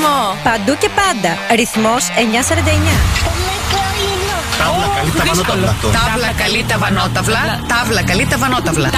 ρυθμό. Παντού και πάντα. Ρυθμός 949. Τάβλα καλή τα βανόταυλα. Τάβλα καλή τα βανόταυλα.